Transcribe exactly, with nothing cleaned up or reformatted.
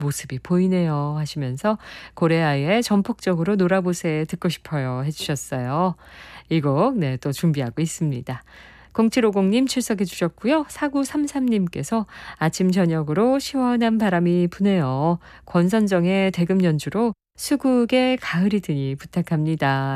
모습이 보이네요 하시면서 고래아이의 전폭적으로 놀아보세 듣고 싶어요 해 주셨어요. 이 곡 네 또 준비하고 있습니다. 공칠오공 님 출석해 주셨고요. 사구삼삼 님께서 아침 저녁으로 시원한 바람이 부네요. 권선정의 대금 연주로 수국의 가을이 드니 부탁합니다.